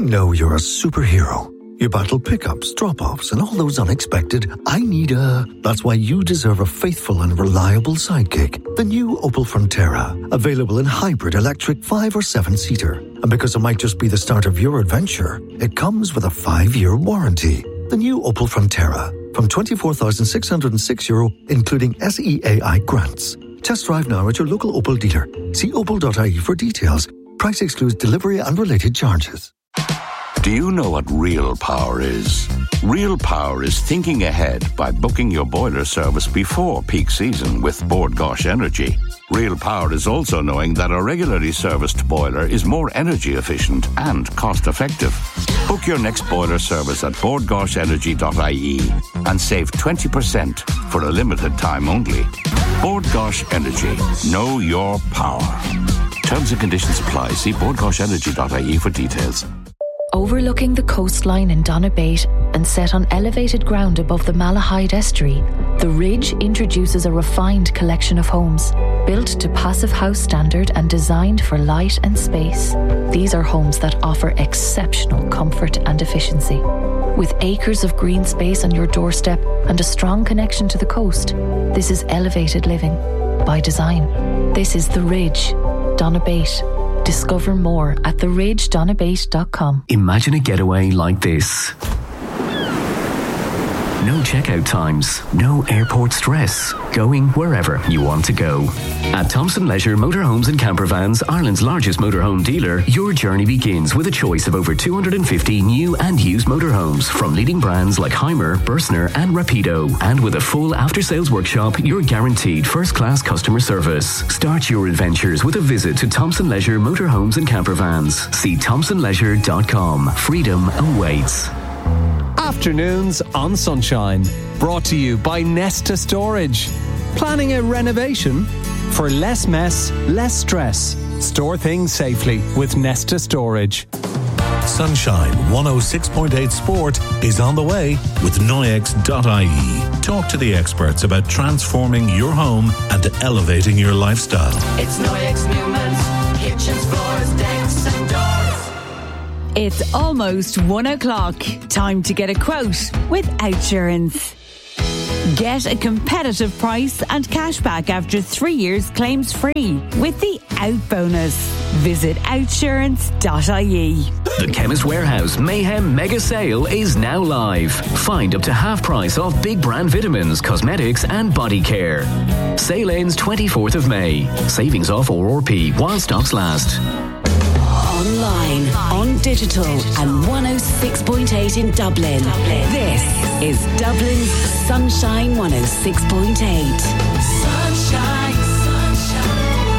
know you're a superhero. You battle pickups, drop-offs, and all those unexpected, I need a... That's why you deserve a faithful and reliable sidekick. The new Opel Frontera. Available in hybrid, electric, 5 or 7-seater. And because it might just be the start of your adventure, it comes with a 5-year warranty. The new Opel Frontera. From €24,606, including SEAI grants. Test drive now at your local Opel dealer. See opel.ie for details. Price excludes delivery and related charges. Do you know what real power is? Real power is thinking ahead by booking your boiler service before peak season with Bord Gáis Energy. Real power is also knowing that a regularly serviced boiler is more energy efficient and cost effective. Book your next boiler service at bordgaisenergy.ie and save 20% for a limited time only. Bord Gáis Energy. Know your power. Terms and conditions apply. See bordgaisenergy.ie for details. Overlooking the coastline in Donabate and set on elevated ground above the Malahide Estuary, The Ridge introduces a refined collection of homes, built to Passive House standard and designed for light and space. These are homes that offer exceptional comfort and efficiency. With acres of green space on your doorstep and a strong connection to the coast, this is elevated living by design. This is The Ridge, Donabate. Discover more at theridgedonabate.com. Imagine a getaway like this. No checkout times, no airport stress, going wherever you want to go. At Thompson Leisure Motorhomes and Campervans, Ireland's largest motorhome dealer, your journey begins with a choice of over 250 new and used motorhomes from leading brands like Heimer, Bursner and Rapido. And with a full after-sales workshop, you're guaranteed first-class customer service. Start your adventures with a visit to Thompson Leisure Motorhomes and Campervans. See thompsonleisure.com. Freedom awaits. Afternoons on Sunshine, brought to you by Nesta Storage. Planning a renovation? For less mess, less stress. Store things safely with Nesta Storage. Sunshine 106.8 Sport is on the way with Noyex.ie. Talk to the experts about transforming your home and elevating your lifestyle. It's Noyex Newman's kitchens, floors, decks and doors. It's almost 1 o'clock. Time to get a quote with Outsurance. Get a competitive price and cashback after 3 years claims free with the Out Bonus. Visit outsurance.ie. The Chemist Warehouse Mayhem Mega Sale is now live. Find up to half price off big brand vitamins, cosmetics and body care. Sale ends 24th of May. Savings off RRP while stocks last. Online, on digital, and 106.8 in Dublin. This is Dublin's Sunshine 106.8. Sunshine, sunshine,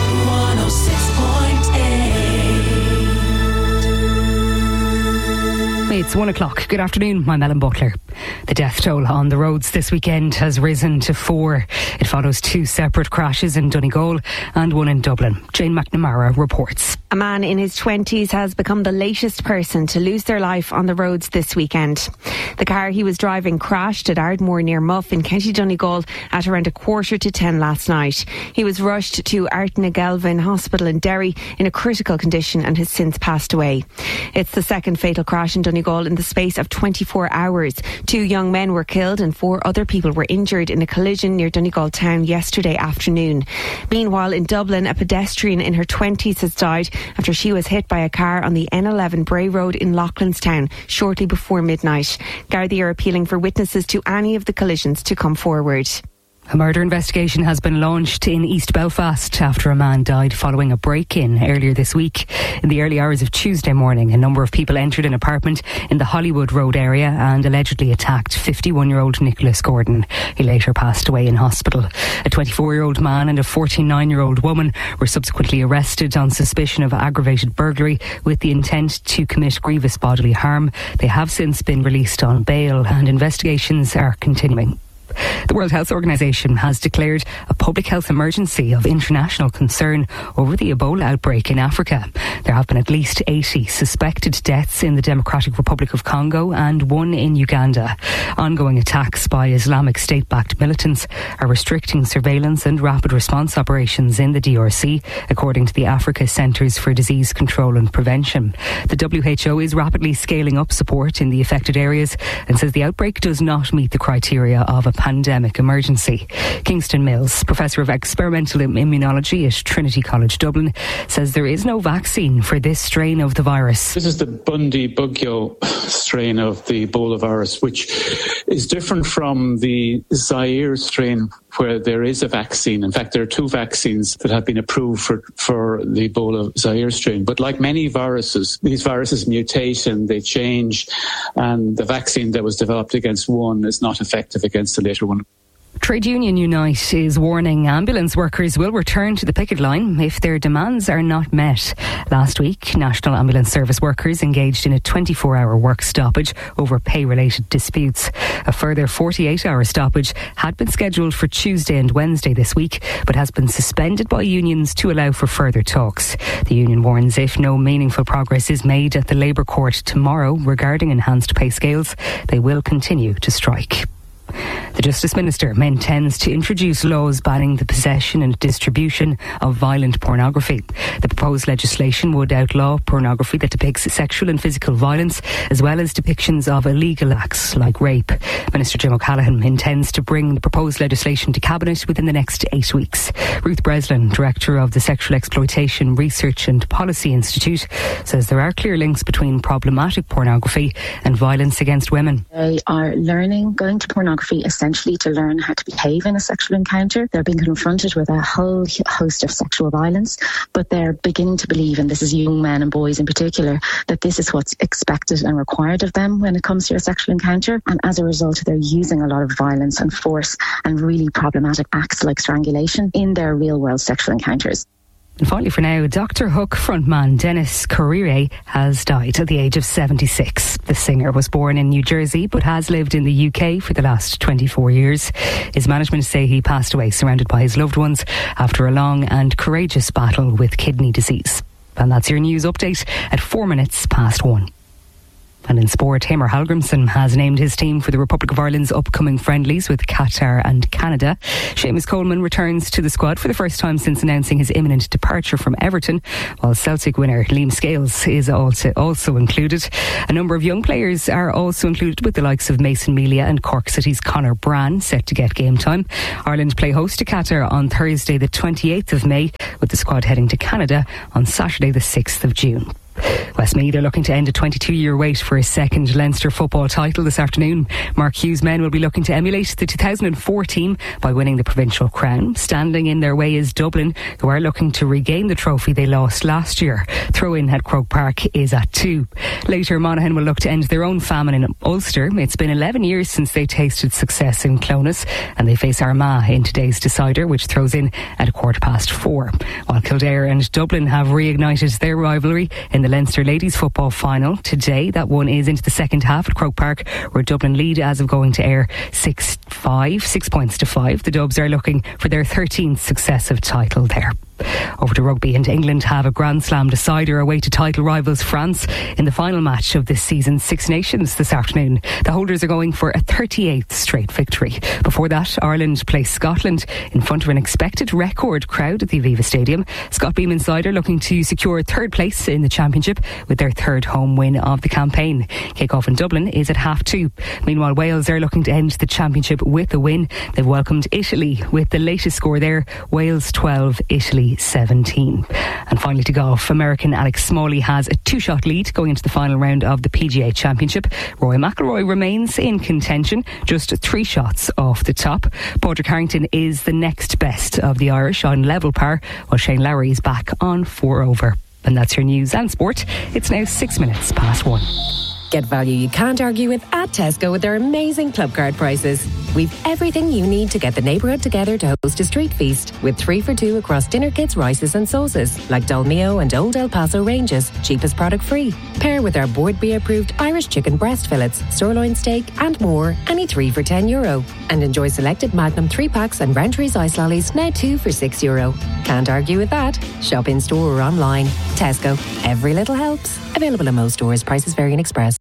106.8. It's 1 o'clock. Good afternoon. I'm Ellen Butler. The death toll on the roads this weekend has risen to 4. It follows 2 separate crashes in Donegal and one in Dublin. Jane McNamara reports. A man in his 20s has become the latest person to lose their life on the roads this weekend. The car he was driving crashed at Ardmore near Muff in County Donegal at around 9:15 last night. He was rushed to Artnagelvin Hospital in Derry in a critical condition and has since passed away. It's the second fatal crash in Donegal in the space of 24 hours. 2 young men were killed and 4 other people were injured in a collision near Donegal town yesterday afternoon. Meanwhile, in Dublin, a pedestrian in her 20s has died after she was hit by a car on the N11 Bray Road in Loughlinstown shortly before midnight. Gardaí are appealing for witnesses to any of the collisions to come forward. A murder investigation has been launched in East Belfast after a man died following a break-in earlier this week. In the early hours of Tuesday morning, a number of people entered an apartment in the Hollywood Road area and allegedly attacked 51-year-old Nicholas Gordon. He later passed away in hospital. A 24-year-old man and a 49-year-old woman were subsequently arrested on suspicion of aggravated burglary with the intent to commit grievous bodily harm. They have since been released on bail and investigations are continuing. The World Health Organization has declared a public health emergency of international concern over the Ebola outbreak in Africa. There have been at least 80 suspected deaths in the Democratic Republic of Congo and one in Uganda. Ongoing attacks by Islamic State-backed militants are restricting surveillance and rapid response operations in the DRC, according to the Africa Centres for Disease Control and Prevention. The WHO is rapidly scaling up support in the affected areas and says the outbreak does not meet the criteria of a pandemic emergency. Kingston Mills, Professor of Experimental Immunology at Trinity College Dublin, says there is no vaccine for this strain of the virus. This is the Bundibugyo strain of the Ebola virus, which is different from the Zaire strain, where there is a vaccine. In fact, there are 2 vaccines that have been approved for the Ebola Zaire strain. But like many viruses, these viruses mutate and they change, and the vaccine that was developed against one is not effective against the later one. Trade Union Unite is warning ambulance workers will return to the picket line if their demands are not met. Last week, National Ambulance Service workers engaged in a 24-hour work stoppage over pay-related disputes. A further 48-hour stoppage had been scheduled for Tuesday and Wednesday this week, but has been suspended by unions to allow for further talks. The union warns if no meaningful progress is made at the Labour Court tomorrow regarding enhanced pay scales, they will continue to strike. The Justice Minister intends to introduce laws banning the possession and distribution of violent pornography. The proposed legislation would outlaw pornography that depicts sexual and physical violence, as well as depictions of illegal acts like rape. Minister Jim O'Callaghan intends to bring the proposed legislation to Cabinet within the next 8 weeks. Ruth Breslin, Director of the Sexual Exploitation Research and Policy Institute, says there are clear links between problematic pornography and violence against women. They are going to pornography essentially to learn how to behave in a sexual encounter. They're being confronted with a whole host of sexual violence, but they're beginning to believe, and this is young men and boys in particular, that this is what's expected and required of them when it comes to a sexual encounter. And as a result, they're using a lot of violence and force and really problematic acts like strangulation in their real world sexual encounters. And finally for now, Dr. Hook frontman Dennis Corriere has died at the age of 76. The singer was born in New Jersey but has lived in the UK for the last 24 years. His management say he passed away surrounded by his loved ones after a long and courageous battle with kidney disease. And that's your news update at 1:04. And in sport, Heimir Hallgrímsson has named his team for the Republic of Ireland's upcoming friendlies with Qatar and Canada. Seamus Coleman returns to the squad for the first time since announcing his imminent departure from Everton, while Celtic winner Liam Scales is also included. A number of young players are also included, with the likes of Mason Melia and Cork City's Conor Brann set to get game time. Ireland play host to Qatar on Thursday the 28th of May, with the squad heading to Canada on Saturday the 6th of June. Westmeath are looking to end a 22-year wait for a second Leinster football title this afternoon. Mark Hughes' men will be looking to emulate the 2004 team by winning the provincial crown. Standing in their way is Dublin, who are looking to regain the trophy they lost last year. Throw-in at Croke Park is at 2. Later, Monaghan will look to end their own famine in Ulster. It's been 11 years since they tasted success in Clonus, and they face Armagh in today's decider, which throws in at 4:15. While Kildare and Dublin have reignited their rivalry in the Leinster Ladies Football Final today. That one is into the second half at Croke Park, where Dublin lead as of going to air 6 points to 5. The Dubs are looking for their 13th successive title there. Over to rugby, and England have a Grand Slam decider away to title rivals France in the final match of this season's Six Nations this afternoon. The holders are going for a 38th straight victory. Before that, Ireland play Scotland in front of an expected record crowd at the Aviva Stadium. Scott Beam Insider looking to secure third place in the championship with their third home win of the campaign. Kick-off in Dublin is at 2:30. Meanwhile, Wales are looking to end the championship with a win. They've welcomed Italy with the latest score there, Wales 12, Italy 17. And finally to golf, American Alex Smalley has a 2-shot lead going into the final round of the PGA Championship. Rory McIlroy remains in contention, just 3 shots off the top. Padraig Harrington is the next best of the Irish on level par, while Shane Lowry is back on 4 over. And that's your news and sport. It's now 1:06. Get value you can't argue with at Tesco with their amazing club card prices. We've everything you need to get the neighbourhood together to host a street feast, with 3 for $2 across dinner kits, rices and sauces, like Dolmio and Old El Paso ranges, cheapest product free. Pair with our Board B approved Irish chicken breast fillets, sirloin steak and more, any 3 for €10. And enjoy selected Magnum 3-packs and Rentries ice lollies, now 2 for €6. Can't argue with that. Shop in store or online. Tesco. Every little helps. Available in most stores. Prices vary in Express.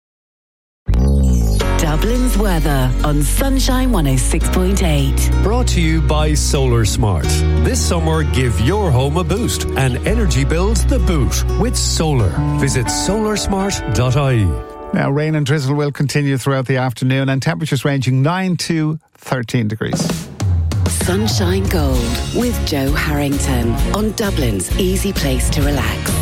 Dublin's weather on Sunshine 106.8. Brought to you by Solar Smart. This summer, give your home a boost and energy bills the boot with solar. Visit solarsmart.ie. Now, rain and drizzle will continue throughout the afternoon and temperatures ranging 9 to 13 degrees. Sunshine Gold with Joe Harrington on Dublin's easy place to relax.